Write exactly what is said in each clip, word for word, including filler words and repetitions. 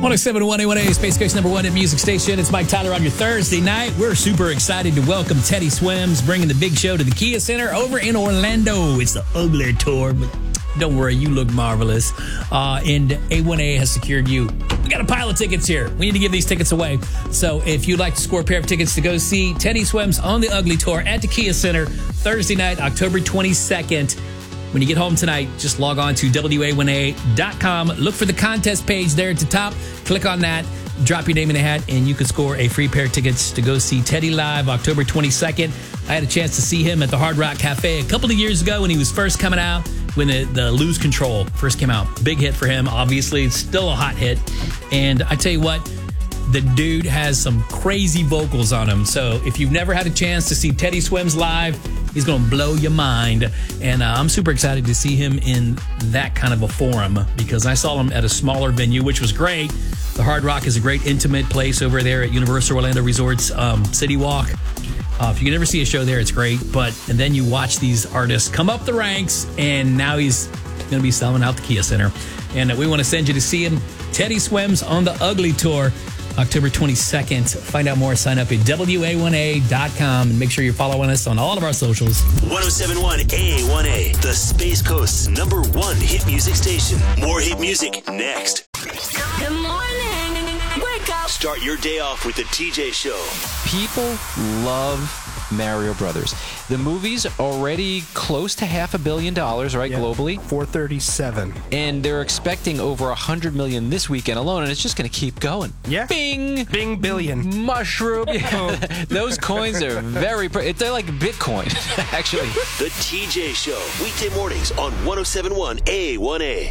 one oh seven point one A one A, Space Coast number one at Music Station. It's Mike Tyler on your Thursday night. We're super excited to welcome Teddy Swims, bringing the big show to the Kia Center over in Orlando. It's the Ugly Tour, but don't worry, you look marvelous. Uh, and A one A has secured you. We got a pile of tickets here. We need to give these tickets away. So if you'd like to score a pair of tickets to go see Teddy Swims on the Ugly Tour at the Kia Center Thursday night, October twenty-second. When you get home tonight, just log on to W A one A dot com. Look for the contest page there at the top. Click on that. Drop your name in a hat, and you can score a free pair of tickets to go see Teddy live October twenty-second. I had a chance to see him at the Hard Rock Cafe a couple of years ago when he was first coming out, when the, the Lose Control first came out. Big hit for him, obviously. It's still a hot hit. And I tell you what, the dude has some crazy vocals on him. So if you've never had a chance to see Teddy Swims live, he's going to blow your mind. And uh, I'm super excited to see him in that kind of a forum because I saw him at a smaller venue, which was great. The Hard Rock is a great intimate place over there at Universal Orlando Resort's um, City Walk. Uh, if you can ever see a show there, it's great. But and then you watch these artists come up the ranks, and now he's going to be selling out the Kia Center. And uh, we want to send you to see him. Teddy Swims on the Ugly Tour, October twenty-second. Find out more, sign up at W A one A dot com, and make sure you're following us on all of our socials. one oh seven point one A one A, the Space Coast's number one hit music station. More hit music next. Good morning. Wake up. Start your day off with the T J Show. People love Mario Brothers. The movie's already close to half a billion dollars, right, yeah, globally? four thirty-seven. And they're expecting over one hundred million this weekend alone, and it's just going to keep going. Yeah. Bing! Bing billion. Mushroom. Those coins are very... Pre- they're like Bitcoin, actually. The T J Show, weekday mornings on one oh seven point one A one A.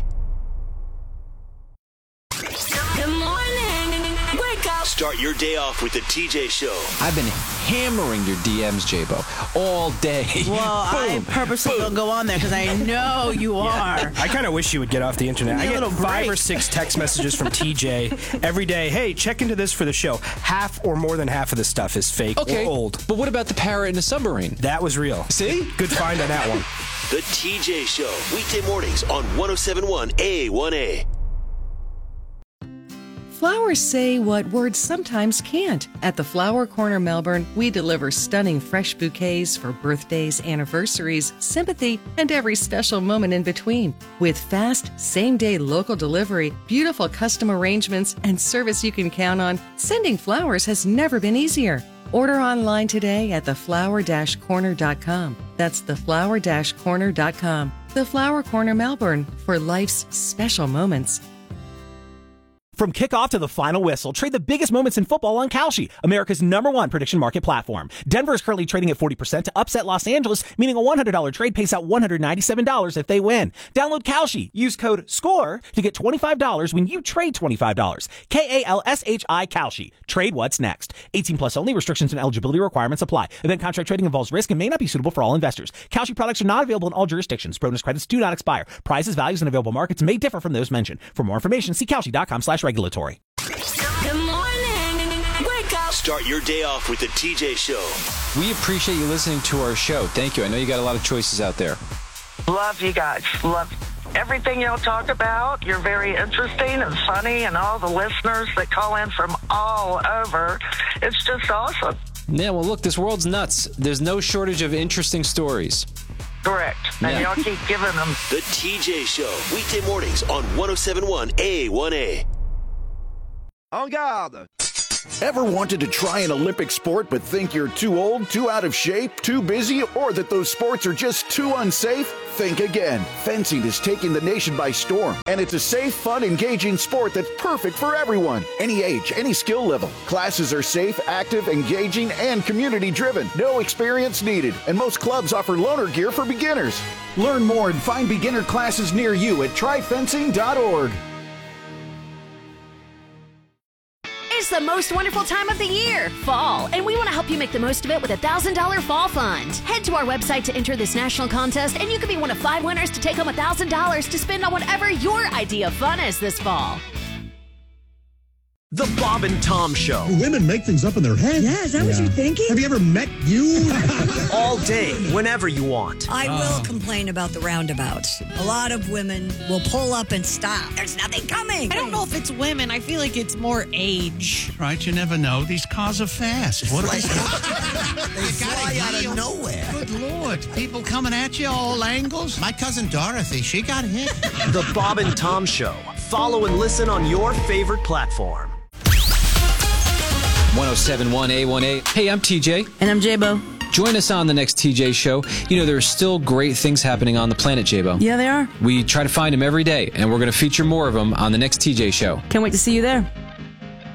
Good morning. Wake up. Start your day off with the T J Show. I've been hammering your D Ms, J-Bo, all day. Well, I purposely don't go on there because I know you are. I kind of wish you would get off the internet. Give me I a get little five break. or six text messages from T J every day. Hey, check into this for the show. Half or more than half of the stuff is fake Okay, or old. but what about the parrot in the submarine? That was real. See? Good find on that one. The T J Show, weekday mornings on one oh seven point one A one A. Flowers say what words sometimes can't. At the Flower Corner Melbourne, we deliver stunning fresh bouquets for birthdays, anniversaries, sympathy, and every special moment in between. With fast, same-day local delivery, beautiful custom arrangements, and service you can count on, sending flowers has never been easier. Order online today at the flower dash corner dot com. That's the flower dash corner dot com. The Flower Corner Melbourne, for life's special moments. From kickoff to the final whistle, trade the biggest moments in football on Kalshi, America's number one prediction market platform. Denver is currently trading at forty percent to upset Los Angeles, meaning a one hundred dollars trade pays out one hundred ninety-seven dollars if they win. Download Kalshi. Use code SCORE to get twenty-five dollars when you trade twenty-five dollars. K A L S H I Kalshi. Trade what's next. eighteen plus only. Restrictions and eligibility requirements apply. Event contract trading involves risk and may not be suitable for all investors. Kalshi products are not available in all jurisdictions. Bonus credits do not expire. Prices, values, and available markets may differ from those mentioned. For more information, see Kalshi dot com slash regulatory. Good morning. Wake up. Start your day off with the T J Show. We appreciate you listening to our show. Thank you. I know you got a lot of choices out there. Love you guys. Love everything y'all talk about. You're very interesting and funny, and all the listeners that call in from all over. It's just awesome. Yeah, well, look, this world's nuts. There's no shortage of interesting stories. Correct. And Yeah. y'all keep giving them. The T J Show, weekday mornings on one oh seven point one A one A. En garde! Ever wanted to try an Olympic sport but think you're too old, too out of shape, too busy, or that those sports are just too unsafe? Think again. Fencing is taking the nation by storm, and it's a safe, fun, engaging sport that's perfect for everyone. Any age, any skill level. Classes are safe, active, engaging, and community-driven. No experience needed, and most clubs offer loaner gear for beginners. Learn more and find beginner classes near you at try fencing dot org. It's the most wonderful time of the year, fall, and we want to help you make the most of it with a one thousand dollars Fall Fund. Head to our website to enter this national contest, and you could be one of five winners to take home one thousand dollars to spend on whatever your idea of fun is this fall. The Bob and Tom Show. Women make things up in their head. Yeah, is that what you're thinking? Have you ever met you? All day, whenever you want. I will complain about the roundabouts. A lot of women will pull up and stop. There's nothing coming. I don't know if it's women. I feel like it's more age. Right, you never know. These cars are fast. What They fly out of nowhere. Good Lord. People coming at you all angles. My cousin Dorothy, she got hit. The Bob and Tom Show. Follow and listen on your favorite platform. one oh seven point one A one A. Hey, I'm T J. And I'm J-Bo. Join us on the next T J show. You know, there are still great things happening on the planet, J-Bo. Yeah, they are. We try to find them every day, and we're going to feature more of them on the next T J show. Can't wait to see you there.